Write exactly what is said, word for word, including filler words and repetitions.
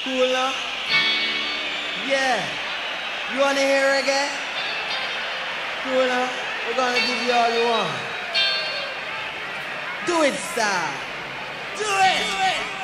Cool now? Yeah. You wanna hear reggae? Cool now? We're gonna give you all you want. Do it, star. Do it! Do it!